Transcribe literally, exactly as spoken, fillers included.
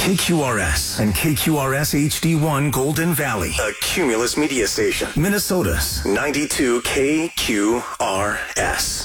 K Q R S and K Q R S H D one Golden Valley, a Cumulus media station. Minnesota's ninety-two K Q R S.